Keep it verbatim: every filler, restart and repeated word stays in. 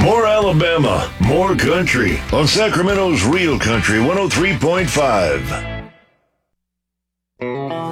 More Alabama, more country on Sacramento's Real Country one oh three point five.